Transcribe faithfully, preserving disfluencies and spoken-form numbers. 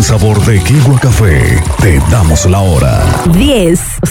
buen sabor de Equigua Café, te damos la hora. diez,